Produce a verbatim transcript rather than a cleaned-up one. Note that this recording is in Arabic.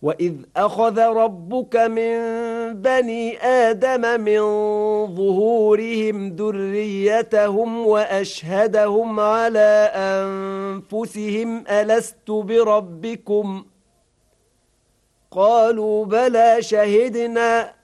وَإِذْ أَخَذَ رَبُّكَ مِنْ بَنِي آدَمَ مِنْ ظُهُورِهِمْ ذُرِّيَّتَهُمْ وَأَشْهَدَهُمْ عَلَى أَنْفُسِهِمْ أَلَسْتُ بِرَبِّكُمْ ۖ قَالُوا بَلَى شَهِدْنَا